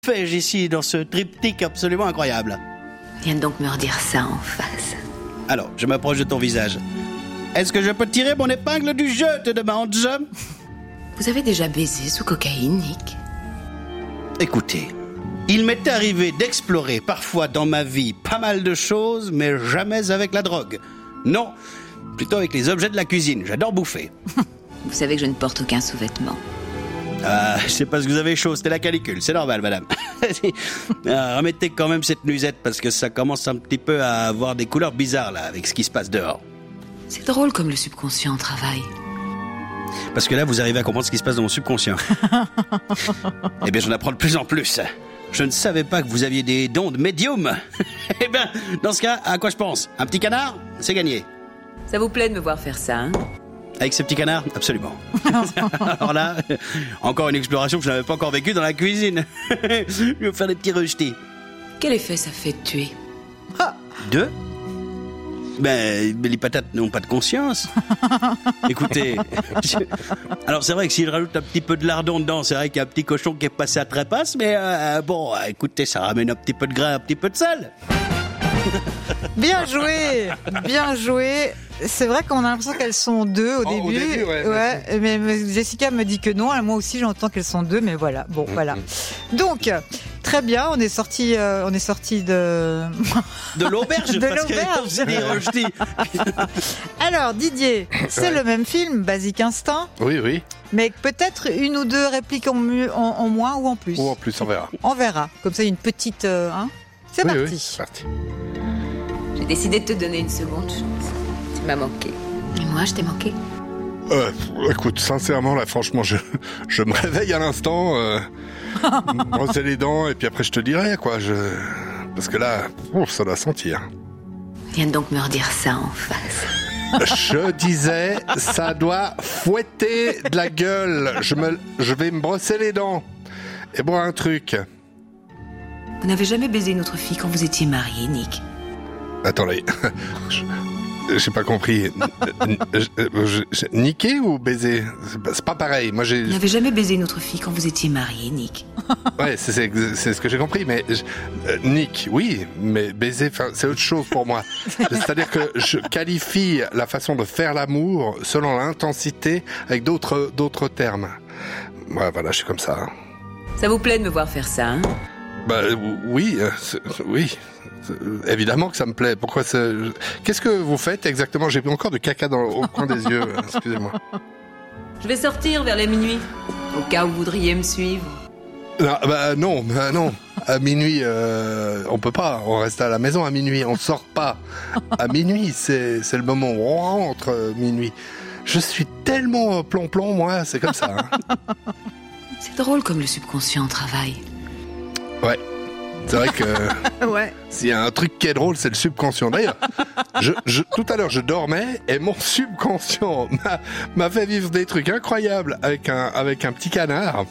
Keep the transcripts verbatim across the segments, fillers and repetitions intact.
fais-je ici dans ce triptyque absolument incroyable? Viens donc me redire ça en face. Alors, je m'approche de ton visage. Est-ce que je peux tirer mon épingle du jeu, te demande-je? Vous avez déjà baisé sous cocaïne, Nick? Écoutez, il m'est arrivé d'explorer parfois dans ma vie pas mal de choses, mais jamais avec la drogue. Non, plutôt avec les objets de la cuisine. J'adore bouffer. Vous savez que je ne porte aucun sous-vêtement. Ah, c'est parce que vous avez chaud, c'était la canicule, c'est normal, madame. ah, remettez quand même cette nuisette, parce que ça commence un petit peu à avoir des couleurs bizarres, là, avec ce qui se passe dehors. C'est drôle comme le subconscient travaille. Parce que là, vous arrivez à comprendre ce qui se passe dans mon subconscient. Eh bien, j'en apprends de plus en plus. Je ne savais pas que vous aviez des dons de médium. Eh bien, dans ce cas, à quoi je pense? Un petit canard? C'est gagné. Ça vous plaît de me voir faire ça, hein? Avec ce petit canard? Absolument. Alors là, encore une exploration que je n'avais pas encore vécue dans la cuisine. Je vais vous faire des petits rejetés. Quel effet ça fait de tuer? Ah, deux? Ben, les patates n'ont pas de conscience. Écoutez, je... alors c'est vrai que si je rajoute un petit peu de lardon dedans, c'est vrai qu'il y a un petit cochon qui est passé à trépasse, mais euh, bon, écoutez, ça ramène un petit peu de gras, un petit peu de sel. Bien joué, bien joué. C'est vrai qu'on a l'impression qu'elles sont deux au oh, début. Au début ouais, ouais, mais, mais Jessica me dit que non. Moi aussi, j'entends qu'elles sont deux, mais voilà. Bon, mmh, voilà. Donc, très bien. On est sorti, euh, on est sorti de de l'auberge. de l'auberge. Alors, Didier, c'est ouais. le même film, Basic Instinct. Oui, oui. Mais peut-être une ou deux répliques en, mieux, en, en moins ou en plus. Ou en plus, on verra. On verra. Comme ça, une petite. Euh, hein c'est oui, parti. Oui, c'est parti. J'ai décidé de te donner une seconde chance. Tu m'as manqué. Et moi, je t'ai manqué. Euh, écoute, sincèrement, là, franchement, je, je me réveille à l'instant, euh, me brosser les dents, et puis après, je te dirai, quoi. Je... Parce que là, oh, ça doit sentir. Viens donc me redire ça en face. Je disais, ça doit fouetter de la gueule. Je, me, je vais me brosser les dents. Et boire un truc. Vous n'avez jamais baisé une autre fille quand vous étiez marié, Nick? Attendez, j'ai pas compris. Niquer ou baiser? C'est pas pareil. Moi, j'ai. Vous n'avez jamais baisé une autre fille quand vous étiez marié, Nick? Ouais, c'est, c'est, c'est ce que j'ai compris. Mais euh, Nick, oui, mais baiser, c'est autre chose pour moi. C'est-à-dire que je qualifie la façon de faire l'amour selon l'intensité avec d'autres d'autres termes. Ouais, voilà, je suis comme ça. Hein. Ça vous plaît de me voir faire ça, hein? Bah oui, euh, oui. Évidemment que ça me plaît. Pourquoi c'est... Qu'est-ce que vous faites exactement? J'ai encore de caca dans, au coin des yeux. Excusez-moi. Je vais sortir vers les minuit, au cas où vous voudriez me suivre. Non, bah non, bah non. À minuit, euh, on peut pas. On reste à la maison à minuit. On sort pas. À minuit, c'est, c'est le moment où on rentre euh, minuit. Je suis tellement plomb-plomb, moi. C'est comme ça. Hein. C'est drôle comme le subconscient travaille. Ouais. C'est vrai que ouais. S'il y a un truc qui est drôle, c'est le subconscient. D'ailleurs, je, je, tout à l'heure, je dormais et mon subconscient m'a, m'a fait vivre des trucs incroyables avec un, avec un petit canard.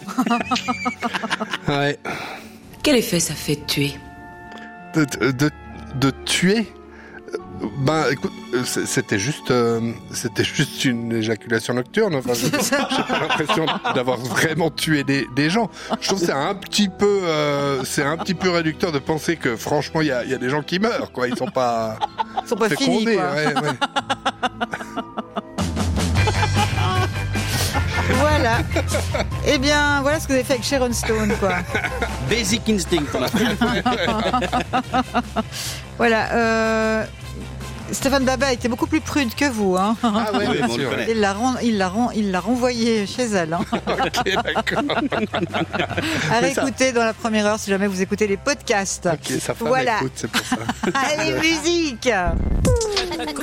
Ouais. Quel effet ça fait de tuer? De, de, de, de tuer? Ben, écoute, c'était juste, euh, c'était juste une éjaculation nocturne. Enfin, j'ai pas l'impression d'avoir vraiment tué des, des gens. Je trouve que c'est un petit peu, euh, c'est un petit peu réducteur de penser que, franchement, il y a, il y a des gens qui meurent, quoi. Ils sont pas, ils sont pas finis, quoi. Ouais, ouais. Voilà. Eh bien, voilà ce que vous avez fait avec Sharon Stone, quoi. Basic Instinct. Voilà. Euh... Stéphane Baba était beaucoup plus prude que vous, hein. Ah ouais, oui, bon, sûr, il l'a ren... il l'a ren... il l'a renvoyé chez elle. Hein. Ok, d'accord. À réécouter dans la première heure si jamais vous écoutez les podcasts. Ok, sa femme voilà. écoute, c'est pour ça. Allez, musique.